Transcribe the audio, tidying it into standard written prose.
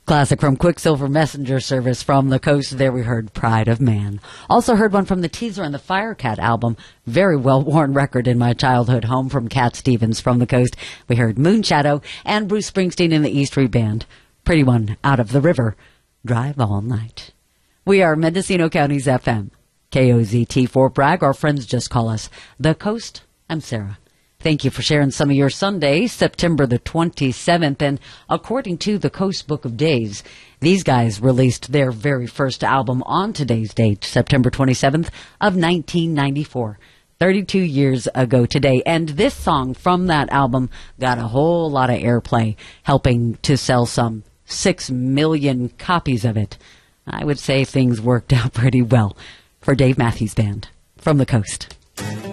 Classic from Quicksilver Messenger Service from the Coast. There we heard Pride of Man. Also heard one from the Teaser and the Firecat album. Very well-worn record in my childhood home from Cat Stevens from the Coast. We heard Moonshadow and Bruce Springsteen and the E Street Band. Pretty One Out of the River. Drive All Night. We are Mendocino County's FM. KOZT Fort Bragg. Our friends just call us The Coast. I'm Sarah. Thank you for sharing some of your Sunday, September the 27th. And according to the Coast Book of Days, these guys released their very first album on today's date, September 27th of 1994, 32 years ago today. And this song from that album got a whole lot of airplay, helping to sell some 6 million copies of it. I would say things worked out pretty well for Dave Matthews Band from the Coast.